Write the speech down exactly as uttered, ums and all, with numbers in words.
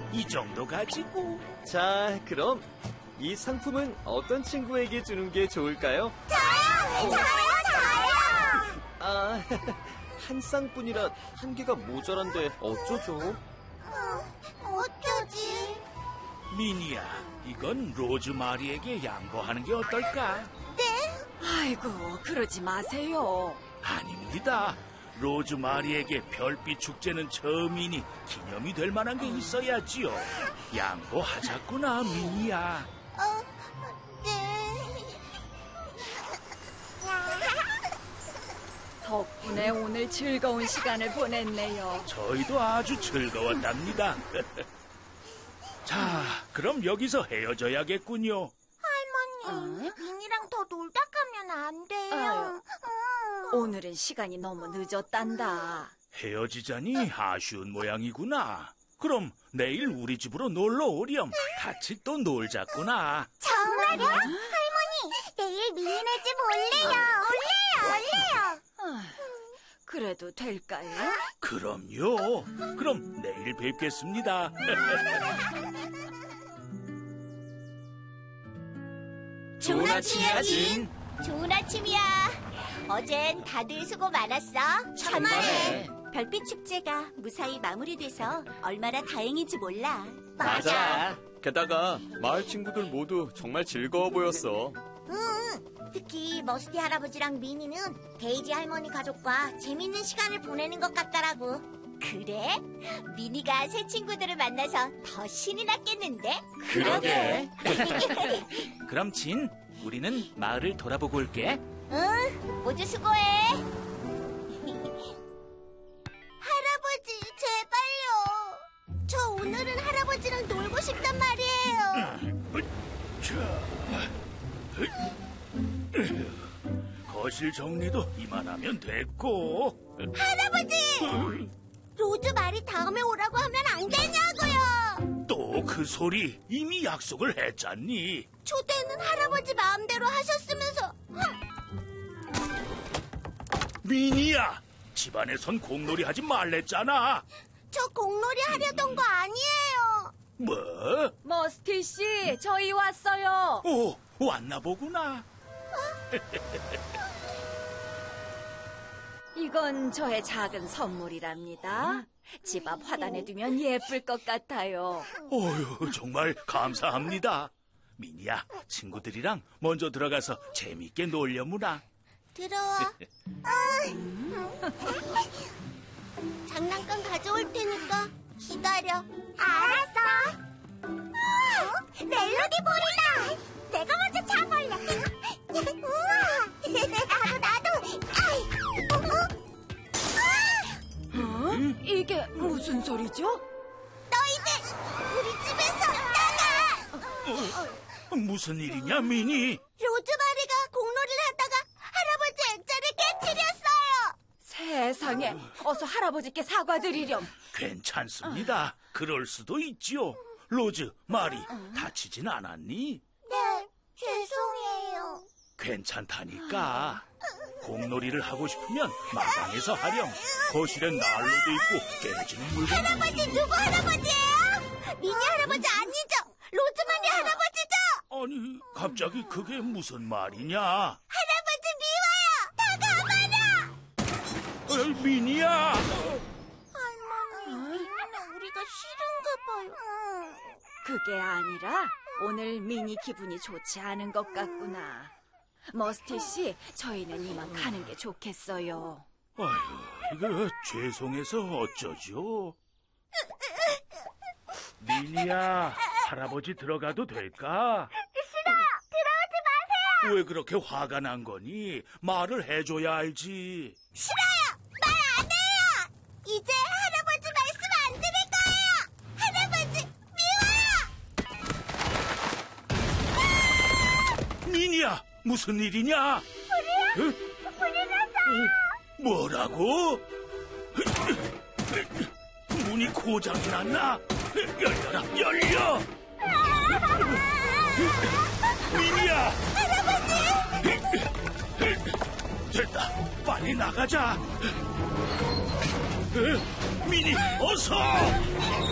이 정도 가지고. 자, 그럼 이 상품은 어떤 친구에게 주는 게 좋을까요? 저요! 저요! 저요! 아, 한 쌍뿐이라 한 개가 모자란데 어쩌죠? 어, 어쩌지? 미니야, 이건 로즈마리에게 양보하는 게 어떨까? 네? 아이고, 그러지 마세요. 아닙니다. 로즈마리에게 별빛 축제는 처음이니 기념이 될 만한 게 있어야지요. 양보하자꾸나, 미니야. 어, 네. 덕분에 오늘 즐거운 시간을 보냈네요. 저희도 아주 즐거웠답니다. 자, 그럼 여기서 헤어져야겠군요. 할머니, 민이랑 더 놀다 가면 안 돼요. 아유. 음. 오늘은 시간이 너무 늦었단다. 헤어지자니 아쉬운 모양이구나. 그럼 내일 우리 집으로 놀러 오렴. 같이 또 놀자꾸나. 정말요? 할머니, 내일 미니네 집 올래요. 올래요, 올래요. 아, 그래도 될까요? 그럼요. 그럼 내일 뵙겠습니다. 좋은 아침이야, 진. 좋은 아침이야. 어젠 다들 수고 많았어. 천만에. 별빛 축제가 무사히 마무리돼서 얼마나 다행인지 몰라. 맞아. 게다가 마을 친구들 모두 정말 즐거워 보였어. 응. 특히 머스티 할아버지랑 미니는 데이지 할머니 가족과 재밌는 시간을 보내는 것 같더라고. 그래? 미니가 새 친구들을 만나서 더 신이 났겠는데? 그러게. 그럼 진, 우리는 마을을 돌아보고 올게. 응, 모두 수고해. 할아버지, 제발요. 저 오늘은 할아버지랑 놀고 싶단 말이에요. 거실 정리도 이만하면 됐고. 할아버지! 로즈마리 다음에 오라고 하면 안 되냐고요. 또 그 소리 이미 약속을 했잖니. 초대는 할아버지 마음대로 하셨으면서. 미니야, 집안에선 공놀이 하지 말랬잖아. 저 공놀이 하려던 거 아니에요. 뭐? 머스티 씨, 저희 왔어요. 오, 왔나 보구나. 이건 저의 작은 선물이랍니다. 집 앞 화단에 두면 예쁠 것 같아요. 어휴, 정말 감사합니다. 미니야, 친구들이랑 먼저 들어가서 재밌게 놀려무나. 들어와. 장난감 가져올 테니까 기다려. 알았어. 어? 멜로디 볼이다. 내가 먼저 차볼래. 우와. 나도 나도. 아이. 어? 이게 무슨 소리죠? 너희들 우리 집에서 나가. 어, 무슨 일이냐, 미니? 로즈마리가 공놀이를 하다가 할아버지 액자를 깨뜨렸어요. 세상에, 어서 할아버지께 사과드리렴. 괜찮습니다. 그럴 수도 있지요. 로즈, 마리, 다치진 않았니? 네, 죄송해요. 괜찮다니까. 공놀이를 하고 싶으면 마당에서 하렴. 거실엔 난로도 있고 깨지는 물건도. 할아버지 누구 할아버지예요? 미니 할아버지 아니죠? 로즈마리 할아버지죠? 아니, 갑자기 그게 무슨 말이냐? 할아버지 미워요. 다 가버려. 어, 미니야. 할머니, 미니는 우리가 싫은가 봐요. 그게 아니라 오늘 미니 기분이 좋지 않은 것 같구나. 머스티 씨, 저희는 이만 가는 게 좋겠어요. 아휴, 이거 죄송해서 어쩌죠? 미니야, 할아버지 들어가도 될까? 싫어. 들어오지 마세요. 왜 그렇게 화가 난 거니? 말을 해줘야 알지. 싫어요. 말 안 해요. 이제 할아버지 말씀 안 들을 거예요. 할아버지 미워요. 미니야, 무슨 일이냐? 불이요? 불이 났어요. 뭐라고? 문이 고장이 났나? 열려라, 열려! 미니야! 할아버지! 됐다, 빨리 나가자! 미니, 어서!